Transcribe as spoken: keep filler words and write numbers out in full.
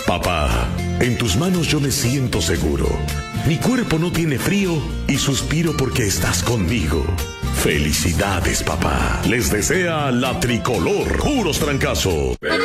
Papá, en tus manos yo me siento seguro. Mi cuerpo no tiene frío y suspiro porque estás conmigo. Felicidades, papá. Les desea la Tricolor. Puros trancazos.